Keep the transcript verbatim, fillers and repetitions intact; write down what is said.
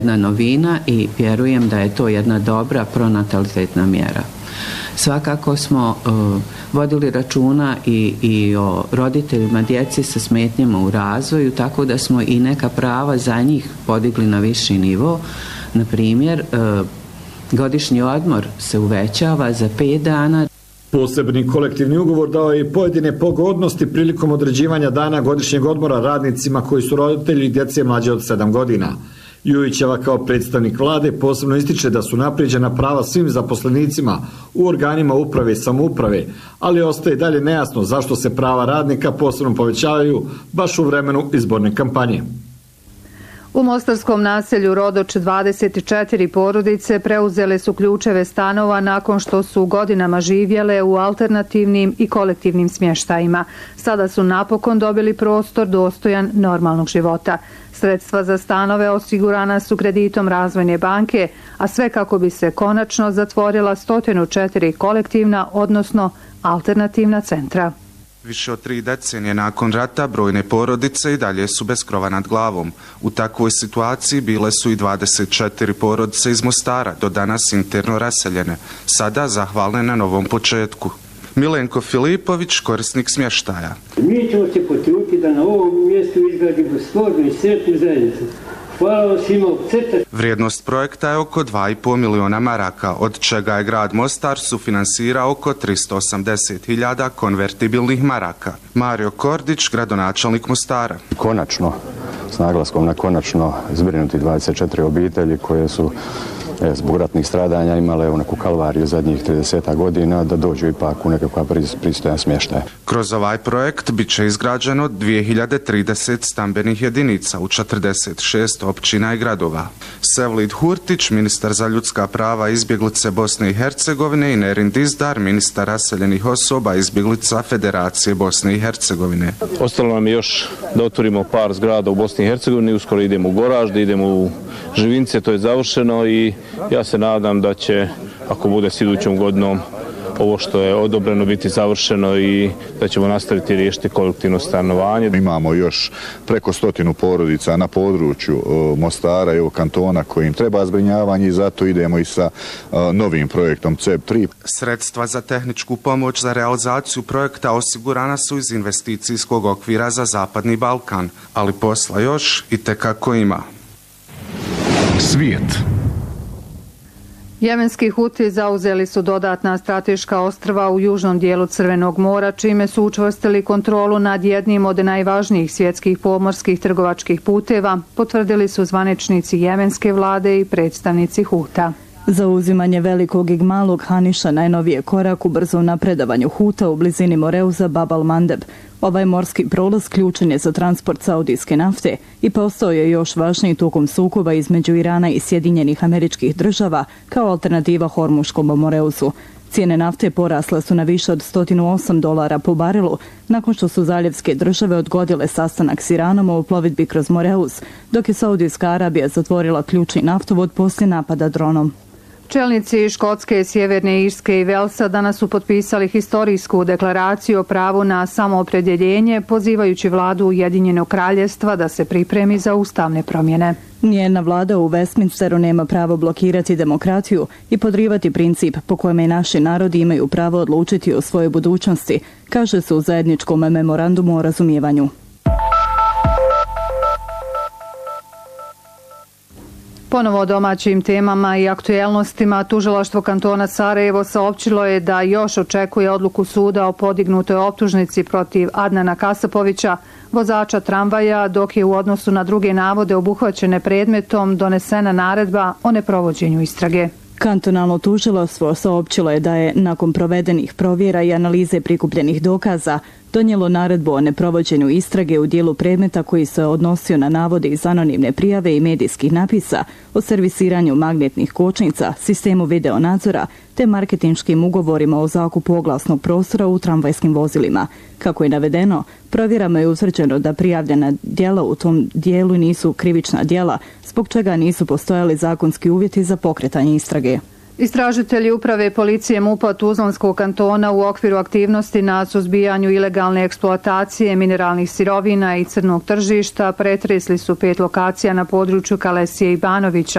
jedna novina i vjerujem da je to jedna dobra pronatalitetna mjera. Svakako smo uh, vodili računa i, i o roditeljima djeci sa smetnjama u razvoju, tako da smo i neka prava za njih podigli na viši nivo. Na primjer, uh, godišnji odmor se uvećava za pet dana. Posebni kolektivni ugovor dao je i pojedine pogodnosti prilikom određivanja dana godišnjeg odmora radnicima koji su roditelji djece mlađe od sedam godina. Jujićeva kao predstavnik vlade posebno ističe da su naprijeđena prava svim zaposlenicima u organima uprave i samouprave, ali ostaje dalje nejasno zašto se prava radnika posebno povećavaju baš u vremenu izborne kampanje. U mostarskom naselju Rodoč dvadeset četiri porodice preuzele su ključeve stanova nakon što su godinama živjele u alternativnim i kolektivnim smještajima. Sada su napokon dobili prostor dostojan normalnog života. Sredstva za stanove osigurana su kreditom Razvojne banke, a sve kako bi se konačno zatvorila sto četiri kolektivna, odnosno alternativna centra. Više od tri decenije nakon rata brojne porodice i dalje su bez krova nad glavom. U takvoj situaciji bile su i dvadeset četiri porodice iz Mostara, do danas interno raseljene, sada zahvalne na novom početku. Milenko Filipović, korisnik smještaja. Mi ćemo se potruditi da na ovom mjestu izgradimo stvornu i sretnu zajednicu. Hvala svima u crta. Vrijednost projekta je oko dva i pol miliona maraka, od čega je grad Mostar sufinansirao oko tristo osamdeset hiljada konvertibilnih maraka. Mario Kordić, gradonačelnik Mostara. Konačno, s naglaskom na konačno, zbrinuti dvadeset četiri obitelji koje su e, zbog ratnih stradanja imale u neku kalvariju zadnjih trideset godina da dođu ipak u nekakva pristojan smještaj. Kroz ovaj projekt bit će izgrađeno dvije hiljade trideset stambenih jedinica u četrdeset šest općina i gradova. Sevlid Hurtić, ministar za ljudska prava i izbjeglice Bosne i Hercegovine, i Nerin Dizdar, ministar raseljenih osoba i izbjeglica Federacije Bosne i Hercegovine. Ostalo nam je još da otvorimo par zgrada u Bosni i Hercegovini, uskoro idemo u Goražde, idemo u Živince, to je završeno i ja se nadam da će, ako bude s idućom godinom, ovo što je odobreno biti završeno i da ćemo nastaviti riješiti kolektivno stanovanje. Imamo još preko stotinu porodica na području Mostara i ovog kantona kojim treba zbrinjavanje i zato idemo i sa novim projektom C E P tri. Sredstva za tehničku pomoć za realizaciju projekta osigurana su iz investicijskog okvira za Zapadni Balkan, ali posla još i tekako ima. Svijet. Jemenski Huti zauzeli su dodatna strateška ostrva u južnom dijelu Crvenog mora, čime su učvrstili kontrolu nad jednim od najvažnijih svjetskih pomorskih trgovačkih puteva, potvrdili su zvaničnici jemenske vlade i predstavnici Huta. Zauzimanje velikog i malog Haniša najnoviji je korak u brzom napredavanju Huta u blizini Moreuza Bab al-Mandeb. Ovaj morski prolaz ključan je za transport saudijske nafte i postao je još važniji tokom sukoba između Irana i Sjedinjenih Američkih Država kao alternativa Hormuškom Moreuzu. Cijene nafte porasle su na više od sto osam dolara po barelu nakon što su zaljevske države odgodile sastanak s Iranom o plovidbi kroz Moreuz, dok je Saudijska Arabija zatvorila ključni naftovod poslije napada dronom. Čelnici Škotske, Sjeverne Irske i Velsa danas su potpisali historijsku deklaraciju o pravu na samoopredjeljenje, pozivajući vladu Ujedinjenog kraljevstva da se pripremi za ustavne promjene. Nijedna vlada u Westminsteru nema pravo blokirati demokratiju i podrivati princip po kojem i naši narodi imaju pravo odlučiti o svojoj budućnosti, kaže se u zajedničkom memorandumu o razumijevanju. Ponovo o domaćim temama i aktuelnostima, tužilaštvo kantona Sarajevo saopćilo je da još očekuje odluku suda o podignutoj optužnici protiv Adnana Kasapovića, vozača tramvaja, dok je u odnosu na druge navode obuhvaćene predmetom donesena naredba o neprovođenju istrage. Kantonalno tužilaštvo saopćilo je da je, nakon provedenih provjera i analize prikupljenih dokaza, donijelo naredbu o neprovođenju istrage u dijelu predmeta koji se odnosio na navode iz anonimne prijave i medijskih napisa o servisiranju magnetnih kočnica, sistemu video nadzora te marketinškim ugovorima o zakupu oglasnog prostora u tramvajskim vozilima. Kako je navedeno, provjerama je utvrđeno da prijavljena djela u tom dijelu nisu krivična djela, zbog čega nisu postojali zakonski uvjeti za pokretanje istrage. Istražitelji uprave policije MUP-a Tuzlanskog kantona u okviru aktivnosti na suzbijanju ilegalne eksploatacije mineralnih sirovina i crnog tržišta pretresli su pet lokacija na području Kalesije i Banovića.